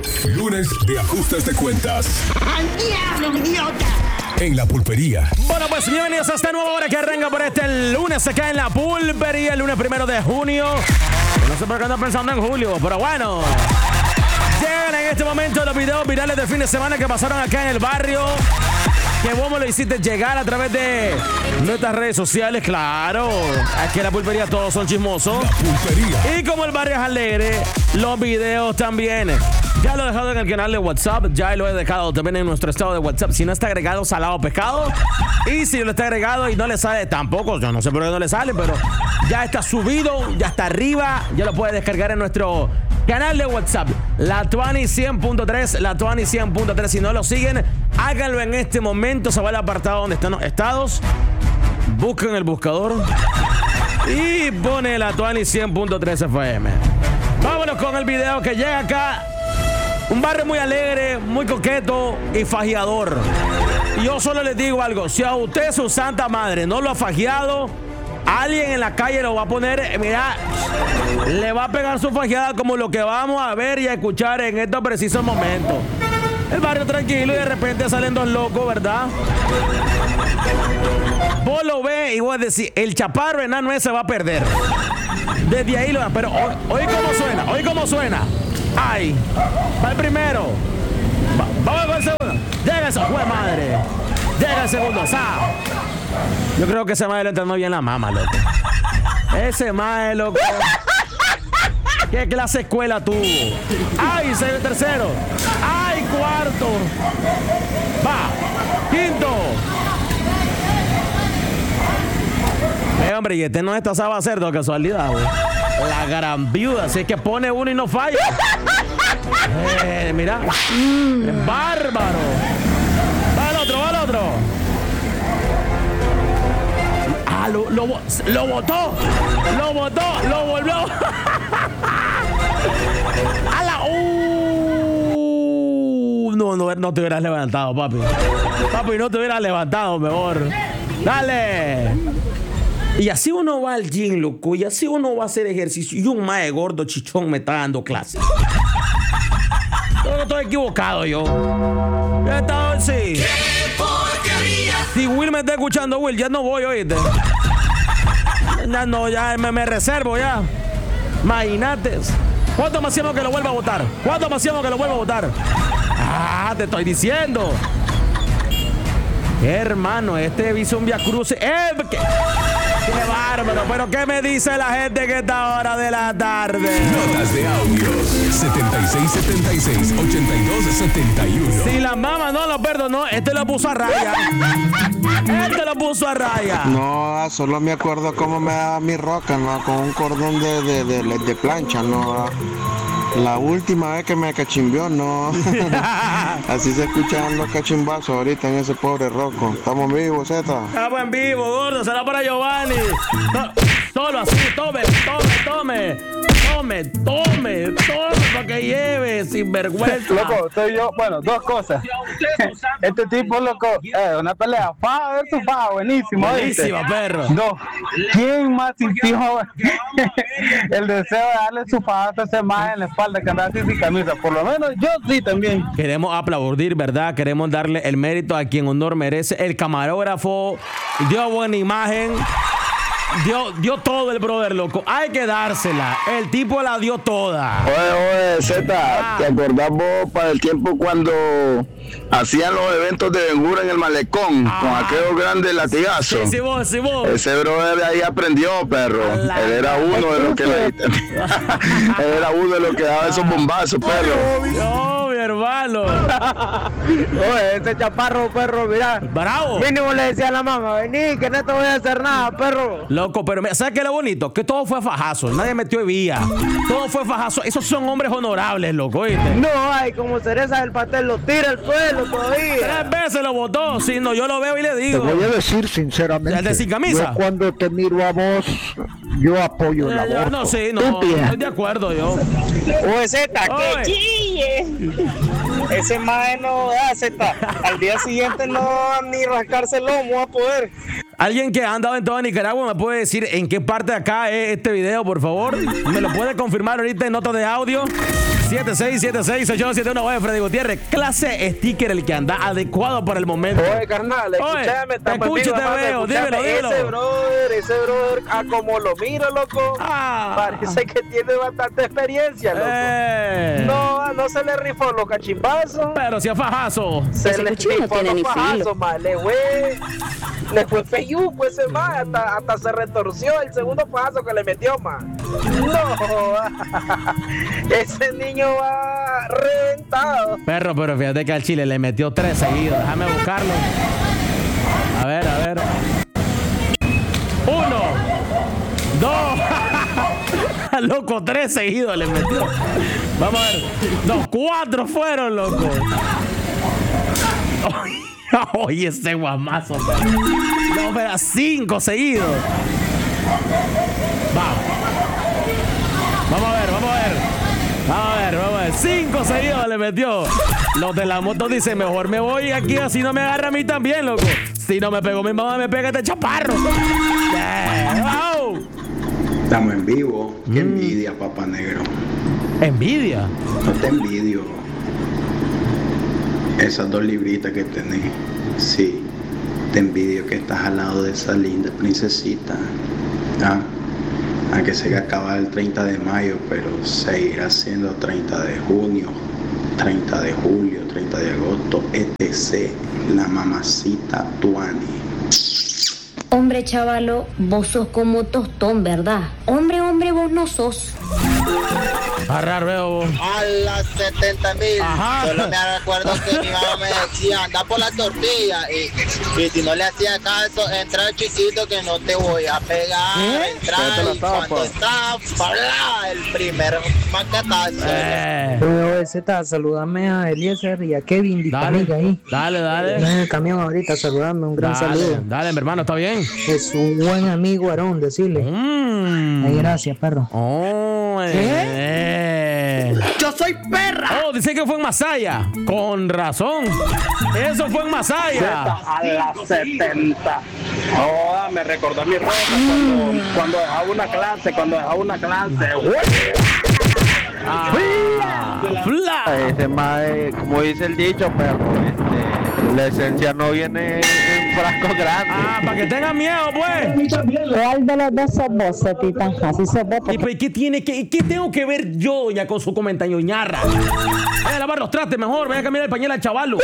Lunes de ajustes de cuentas. ¡Al diablo, idiota! En la pulpería. Bueno, pues bienvenidos a esta nueva hora que arranca por este lunes acá en la pulpería, el lunes 1 de junio. No sé por qué ando pensando en julio, pero bueno. Llegan en este momento los videos virales del fin de semana que pasaron acá en el barrio. Que vos me lo hiciste llegar a través de nuestras redes sociales, claro. Aquí en la pulpería todos son chismosos. La pulpería. Y como el barrio es alegre, los videos también. Ya lo he dejado en el canal de WhatsApp, ya lo he dejado también en nuestro estado de WhatsApp. Si no está agregado, salado pescado. Y si lo está agregado y no le sale tampoco, yo no sé por qué no le sale, pero ya está subido, ya está arriba. Ya lo puede descargar en nuestro canal de WhatsApp, la Tuani 100.3, la Tuani 100.3. Si no lo siguen, háganlo en este momento. Se va al apartado donde están los estados, busquen el buscador y pone la Tuani 100.3 FM. Vámonos con el video que llega acá. Un barrio muy alegre, muy coqueto y fajeador. Y yo solo les digo algo: si a usted, su santa madre, no lo ha fajeado, alguien en la calle lo va a poner, mira, le va a pegar su fajeada como lo que vamos a ver y a escuchar en estos precisos momentos. El barrio tranquilo y de repente salen dos locos, ¿verdad? Vos lo ves y vos decís, el chaparro enano ese va a perder. Desde ahí lo dan, pero oí cómo suena. Ay, va el primero. Vamos con el segundo. Llega ese, ¡jue madre! Llega el segundo, ¡sao! Yo creo que ese mae le entrenó bien la mama, loco. Ese mae, loco. ¿Qué clase de escuela tuvo? ¡Ay, se ve el tercero! ¡Ay, cuarto! ¡Va! ¡Quinto! Hombre, y este no está sabe hacer de casualidad, güey. La gran viuda, si es que pone uno y no falla. Mira. ¡Bárbaro! Va el otro. Ah, lo botó, lo volvió. No te hubieras levantado, papi. Papi, no te hubieras levantado, mejor. Dale. Y así uno va al gym, loco, y así uno va a hacer ejercicio. Y un mae gordo chichón me está dando clases. No estoy equivocado yo. Ya está, sí. ¡Qué porquería! Si Will me está escuchando, Will, ya no voy, oíste. Ya no, ya me reservo ya. Imagínate. ¿Cuánto más hacemos que lo vuelva a votar? Ah, te estoy diciendo. Hermano, este hizo un viacruce. ¡Qué bárbaro! Pero ¿qué me dice la gente que esta hora de la tarde? Notas de audio 7676-8271. Si la mamá no lo perdonó, este lo puso a raya. No, solo me acuerdo cómo me daba mi roca, ¿no? Con un cordón de plancha, ¿no? La última vez que me cachimbió, no. Así se escuchan los cachimbazos ahorita en ese pobre roco. ¿Estamos vivos, Zeta? Estamos en vivo, gordo. Será para Giovanni. Solo así, tome, para que lleve, sinvergüenza. Loco, soy yo. Bueno, dos cosas. Este tipo, loco, una pelea. A ver tu faja, buenísimo. Buenísima, ¿viste? perro. Dos. ¿Quién más sintió el deseo de darle su faja a ese más en la espalda que andaba así sin camisa? Por lo menos yo sí también. Queremos aplaudir, ¿verdad? Queremos darle el mérito a quien honor merece. El camarógrafo dio buena imagen. Dio todo el brother, loco. Hay que dársela. El tipo la dio toda. Oye, Zeta, ¿te acordás vos para el tiempo cuando hacían los eventos de Bengura en el malecón con aquellos grandes latigazos? Sí, vos. Ese brother de ahí aprendió, perro. Él era uno de los que daba esos bombazos, perro. No, mi hermano. Oye, ese chaparro, perro, mira. Bravo. Mínimo le decía a la mamá, vení, que no te voy a hacer nada, perro. Loco, pero ¿sabes qué es lo bonito? Que todo fue fajazo. Nadie metió vía. Todo fue fajazo. Esos son hombres honorables, loco, ¿oíste? No, ay, como cereza del pastel, lo tira al suelo todavía. 3 veces lo botó. Si no, yo lo veo y le Te digo. voy a decir sinceramente. ¿El de sin camisa? Yo cuando te miro a vos, yo apoyo el aborto. No, sí, no. Estoy de acuerdo yo. Oye, Zeta, Oye. que chille. Ese mae no da, Zeta. Al día siguiente no va ni rascarse el lomo a poder. Alguien que ha andado en toda Nicaragua me puede decir en qué parte de acá es este video, por favor. ¿Me lo puede confirmar ahorita en nota de audio? 7-6-7-6-8-7-1. Oye, Freddy Gutiérrez, clase sticker el que anda adecuado para el momento. Oye, carnal, escúchame, te escucho, te veo, dímelo. Ese brother, a como lo miro, loco, parece que tiene bastante experiencia, loco. No se le rifó los cachimbazos. Pero si a fajazo. Se le rifó los fajazos, le fue feyuco ese más, hasta se retorció el segundo fajazo que le metió, más. No, ese niño va reventado. Perro, pero fíjate que al Chile le metió 3 seguidos. Déjame buscarlo. A ver. 1, 2. Loco, 3 seguidos le metió. Vamos a ver. No, 4 fueron, loco. Oye, ese guamazo. No, pero 5 seguidos. Vamos a ver. 5 seguidos le metió. Los de la moto dicen, mejor me voy aquí, así no me agarra a mí también, loco. Si no me pegó mi mamá, me pega este chaparro. Estamos en vivo. Qué envidia, papá negro. ¿Envidia? No te envidio. Esas 2 libritas que tenés. Sí, te envidio que estás al lado de esa linda princesita. A que se acaba el 30 de mayo, pero seguirá siendo 30 de junio, 30 de julio, 30 de agosto, etc. La mamacita Tuani. Hombre, chavalo, vos sos como tostón, ¿verdad? Hombre, vos no sos. Agarrar, veo. A las 70,000. Solo me recuerdo que mi mamá me decía, anda por la tortilla. Y si no le hacía caso, entra chiquito que no te voy a pegar. Entra y cuando está, el primer maquetazo. Oye, Z, saludame a Eliezer y a Kevin disponible ahí. Dale. En el camión ahorita, saludame, un gran saludo. Dale, mi hermano, ¿está bien? Es un buen amigo, Aarón, decirle. Ay, gracias, perro. ¡Yo soy perra! Dice que fue en Masaya. Con razón. Eso fue en Masaya. A las 70. Me recordó a mi ropa cuando dejaba una clase. Ese mae, como dice el dicho, perro, la esencia no viene en frasco grande. Para que tengan miedo, pues. ¿Cuál de los dos sos vos, Zetita? Así sos vos. ¿Y qué tengo que ver yo ya con su comentario, ñarra? Vaya a lavar los trastes mejor, vaya a cambiar el pañal al chavalo.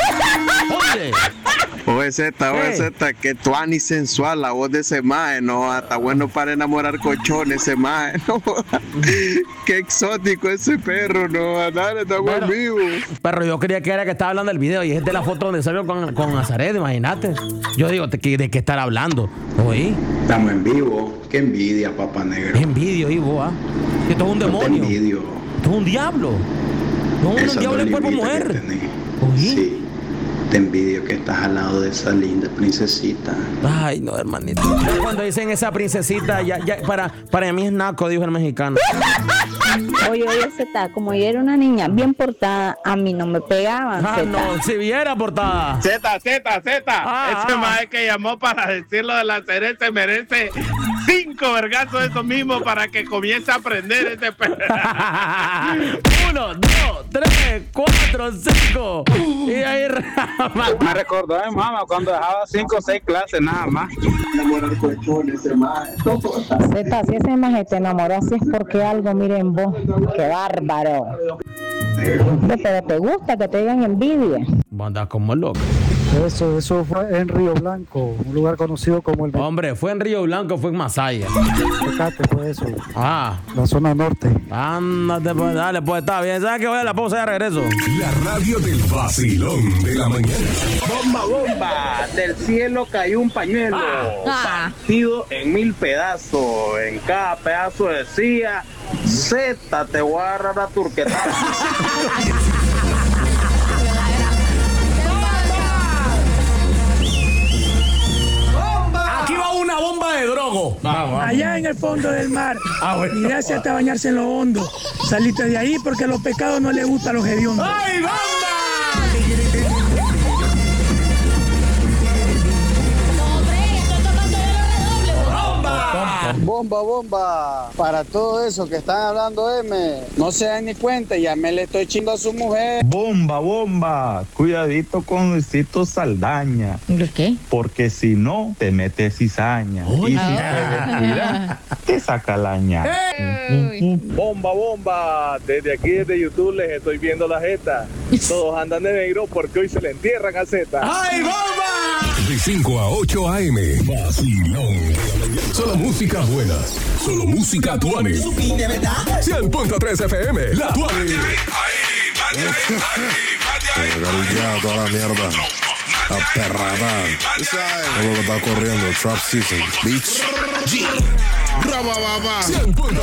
Oye, Z, que tuani sensual la voz de ese mae, ¿no? Hasta bueno para enamorar cochones ese mae, ¿no? Qué exótico ese perro, ¿no? Dale, estamos en vivo. Perro, yo creía que era que estaba hablando del video y es de la foto donde salió con Nazaret, imagínate. Yo digo, ¿de qué estar hablando? ¿Oí? Estamos en vivo. Qué envidia, papá negro. Qué envidia, Ivo, que todo es un demonio. Te envidio. Todo es un diablo. No, un diablo en cuerpo mujer. Sí. Te envidio que estás al lado de esa linda princesita. Ay, no, hermanito. Ya cuando dicen esa princesita, ya para mí es naco, dijo el mexicano. Oye, Z, como yo era una niña bien portada, a mí no me pegaban. No, si viera portada. Z. Ese mae que llamó para decir lo de la cereza se merece 5 vergazos de eso mismo para que comience a aprender este perro. 1, 2, 3, 4, 5. Y ahí me recordó a mi mamá cuando dejaba 5 o 6 clases nada más. Z, si ese maje te enamoró así es porque algo, miren vos, qué bárbaro. Pero te gusta que te digan envidia. Banda como loco. Eso fue en Río Blanco, un lugar conocido como el... Hombre, fue en Río Blanco, fue en Masaya. Fíjate, fue eso. La zona norte. Ándate, pues, dale, pues está bien. ¿Sabes qué? Voy a la pausa y ya regreso. La radio del vacilón de la mañana. Bomba, del cielo cayó un pañuelo, partido en 1000 pedazos. En cada pedazo decía, Z, te voy a agarrar a turqueta. Una bomba de drogo. Allá en el fondo del mar. Y gracias a bañarse en lo hondo. Saliste de ahí porque los pecados no les gustan a los hediondos. ¡Ay, bomba! Bomba, bomba. Para todo eso que están hablando, no se dan ni cuenta, ya me le estoy chingando a su mujer. Bomba, bomba. Cuidadito con Luisito Saldaña. ¿Por qué? Porque si no, te metes cizaña. Y si te descuidas, te saca laña. Bomba, bomba. Desde aquí, desde YouTube, les estoy viendo la jeta. Todos andan de negro porque hoy se le entierran a Z. ¡Ay, bomba! De 5 a 8 a.m. Vacilón. Solo música buena. Solo música tuane. 100.3 FM. La tuane. Ya, toda la mierda. La perrada. Todo lo que está corriendo. Trap Season. Beach.